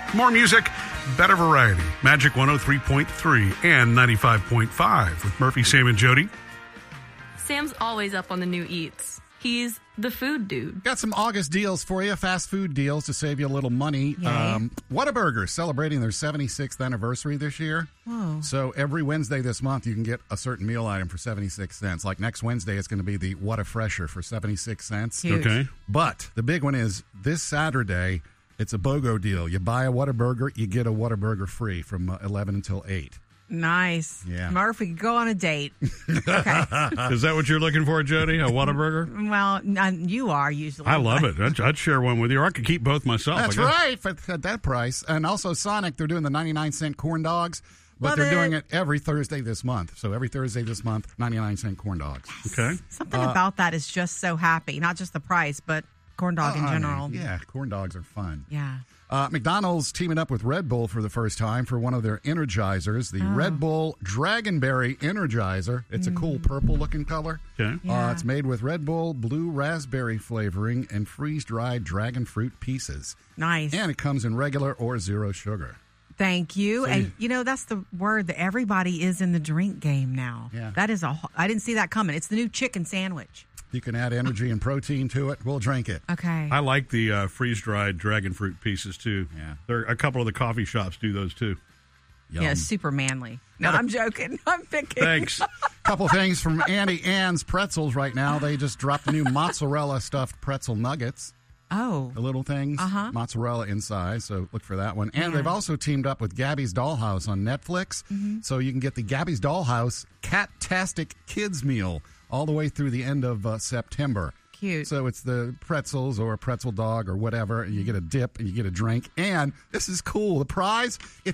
More music, better variety. Magic 103.3 and 95.5 with Murphy, Sam, and Jody. Sam's always up on the new eats. He's the food dude. Got some August deals for you, fast food deals to save you a little money. Whataburger celebrating their 76th anniversary this year. Whoa. So every Wednesday this month, you can get a certain meal item for 76 cents. Like next Wednesday, it's going to be the Whata-Fresher for 76 cents. Huge. Okay. But the big one is this Saturday, it's a BOGO deal. You buy a Whataburger, you get a Whataburger free from 11 until 8. Nice. Yeah. Murphy, go on a date. Okay. Is that what you're looking for, Jody? A Whataburger? Well, you are usually. I love it. I'd share one with you, or I could keep both myself. That's I guess. right, at that price. And also Sonic, they're doing the 99-cent corn dogs, but Love they're it. doing it every Thursday this month. So every Thursday this month, 99-cent corn dogs. Okay. Something about that is just so happy. Not just the price, but corn dog in general. Yeah, corn dogs are fun. Yeah. McDonald's teaming up with Red Bull for the first time for one of their Energizers, the Red Bull Dragonberry Energizer. It's a cool purple-looking color. Okay. Yeah. It's made with Red Bull blue raspberry flavoring and freeze-dried dragon fruit pieces. Nice. And it comes in regular or zero sugar. Thank you. And, that's the word that everybody is in the drink game now. Yeah. That is I didn't see that coming. It's the new chicken sandwich. You can add energy and protein to it. We'll drink it. Okay. I like the freeze-dried dragon fruit pieces, too. Yeah. A couple of the coffee shops do those, too. Yum. Yeah, super manly. No, I'm joking. I'm picking. Thanks. Couple things from Auntie Anne's Pretzels right now. They just dropped the new mozzarella stuffed pretzel nuggets. Oh. The little things, mozzarella inside, so look for that one. And they've also teamed up with Gabby's Dollhouse on Netflix, so you can get the Gabby's Dollhouse Cat-tastic Kids Meal all the way through the end of September. Cute. So it's the pretzels or a pretzel dog or whatever, and you get a dip and you get a drink. And this is cool. The prize, it's